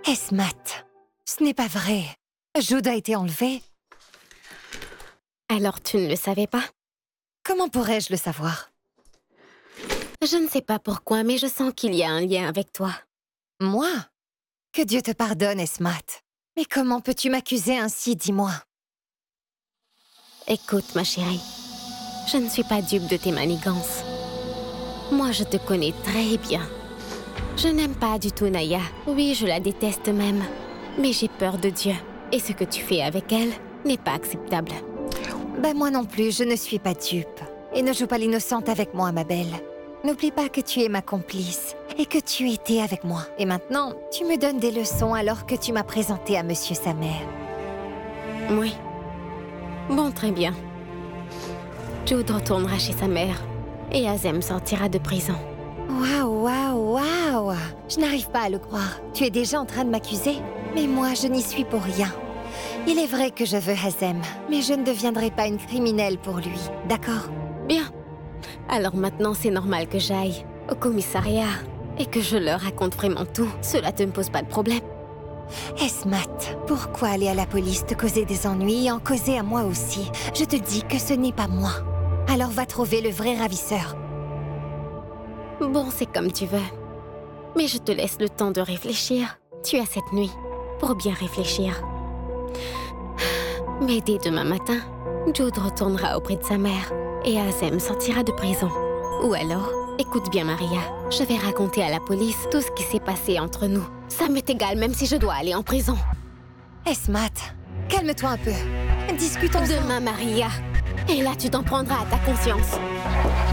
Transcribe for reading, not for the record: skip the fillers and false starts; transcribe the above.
Esmat, ce n'est pas vrai. Jude a été enlevé. Alors tu ne le savais pas? Comment pourrais-je le savoir? Je ne sais pas pourquoi, mais je sens qu'il y a un lien avec toi. Moi? Que Dieu te pardonne, Esmat. Mais comment peux-tu m'accuser ainsi, dis-moi? Écoute, ma chérie, je ne suis pas dupe de tes manigances. Moi, je te connais très bien. Je n'aime pas du tout Naya. Oui, je la déteste même. Mais j'ai peur de Dieu. Et ce que tu fais avec elle n'est pas acceptable. Ben moi non plus, je ne suis pas dupe. Et ne joue pas l'innocente avec moi, ma belle. N'oublie pas que tu es ma complice et que tu étais avec moi. Et maintenant, tu me donnes des leçons alors que tu m'as présenté à Monsieur Samer. Oui. Bon, très bien. Jude retournera chez sa mère et Azem sortira de prison. Waouh, waouh, waouh! Je n'arrive pas à le croire. Tu es déjà en train de m'accuser? Mais moi, je n'y suis pour rien. Il est vrai que je veux Azem, mais je ne deviendrai pas une criminelle pour lui, d'accord? Bien. Alors maintenant, c'est normal que j'aille au commissariat et que je leur raconte vraiment tout. Cela te pose pas de problème. Esmat, pourquoi aller à la police te causer des ennuis et en causer à moi aussi? Je te dis que ce n'est pas moi. Alors va trouver le vrai ravisseur. Bon, c'est comme tu veux. Mais je te laisse le temps de réfléchir. Tu as cette nuit pour bien réfléchir. Mais dès demain matin, Jude retournera auprès de sa mère et Azem sortira de prison. Ou alors, écoute bien Maria, je vais raconter à la police tout ce qui s'est passé entre nous. Ça m'est égal même si je dois aller en prison. Esmat, calme-toi un peu. Discutons. Demain Maria. Et là tu t'en prendras à ta conscience.